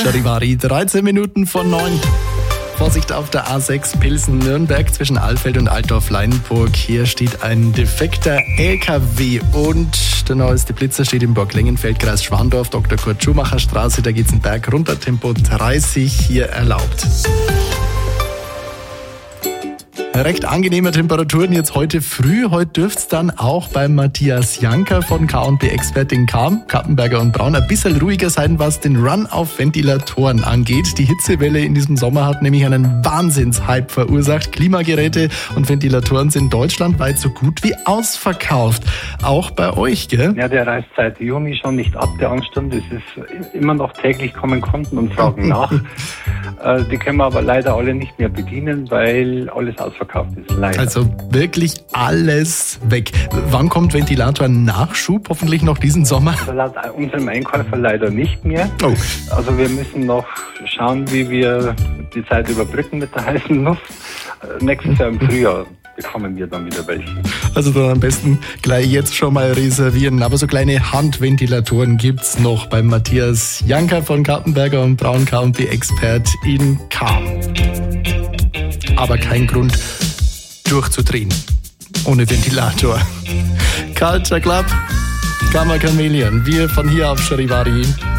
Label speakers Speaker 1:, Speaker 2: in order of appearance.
Speaker 1: Charivari, 13 Minuten von 9. Vorsicht auf der A6 Pilsen-Nürnberg zwischen Alfeld und Altdorf-Leinenburg. Hier steht ein defekter LKW und der neueste Blitzer steht im Burglengenfeld, Kreis Schwandorf, Dr. Kurt-Schumacher-Straße. Da geht's einen Berg runter, Tempo 30 hier erlaubt. Recht angenehme Temperaturen jetzt heute früh. Heute dürfte es dann auch beim Matthias Janker von K&B Expert in Cham, Kappenberger und Braun ein bisschen ruhiger sein, was den Run auf Ventilatoren angeht. Die Hitzewelle in diesem Sommer hat nämlich einen Wahnsinnshype verursacht. Klimageräte und Ventilatoren sind deutschlandweit so gut wie ausverkauft. Auch bei euch, gell?
Speaker 2: Ja, der reißt seit Juni schon nicht ab, der Anstand. Es ist immer noch täglich kommen Kunden und fragen nach. Die können wir aber leider alle nicht mehr bedienen, weil alles ausverkauft ist. Leider.
Speaker 1: Also wirklich alles weg. Wann kommt Ventilator-Nachschub? Hoffentlich noch diesen Sommer?
Speaker 2: Also laut unserem Einkäufer leider nicht mehr.
Speaker 1: Oh.
Speaker 2: Also wir müssen noch schauen, wie wir die Zeit überbrücken mit der heißen Luft. Nächstes Jahr im Frühjahr bekommen wir dann wieder welche.
Speaker 1: Also dann am besten gleich jetzt schon mal reservieren. Aber so kleine Handventilatoren gibt's noch beim Matthias Janker von Kappenberger und Braun, K&B Expert in Cham. Aber kein Grund durchzudrehen ohne Ventilator. Culture Club, Gamma Chameleon. Wir von hier auf Charivari.